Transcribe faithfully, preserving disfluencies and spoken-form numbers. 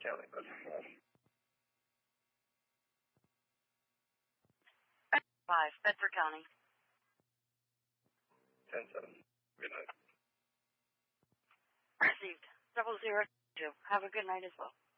County, but Five, Bedford County. ten seven. Good night. Received. Double zero two. Have a good night as well.